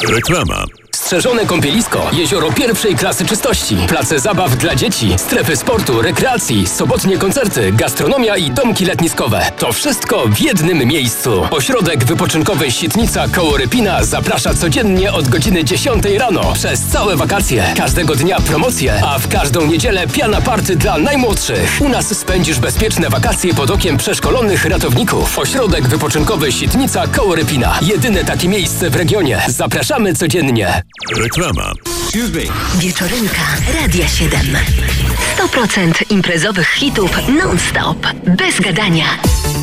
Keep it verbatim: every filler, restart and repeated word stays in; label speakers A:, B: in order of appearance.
A: Reklama.
B: Strzeżone kąpielisko, jezioro pierwszej klasy czystości, place zabaw dla dzieci, strefy sportu, rekreacji, sobotnie koncerty, gastronomia i domki letniskowe. To wszystko w jednym miejscu. Ośrodek wypoczynkowy Sitnica koło Rypina zaprasza codziennie od godziny dziesiątej rano przez całe wakacje. Każdego dnia promocje, a w każdą niedzielę piana party dla najmłodszych. U nas spędzisz bezpieczne wakacje pod okiem przeszkolonych ratowników. Ośrodek wypoczynkowy Sitnica koło Rypina. Jedyne takie miejsce w regionie. Zapraszamy codziennie.
A: Reklama.
C: Wieczorynka Radia siedem. sto procent imprezowych hitów non-stop. Bez gadania.